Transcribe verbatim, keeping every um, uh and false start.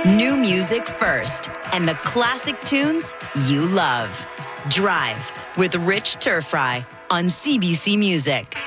New music first, and the classic tunes you love. Drive with Rich Turfry on C B C Music.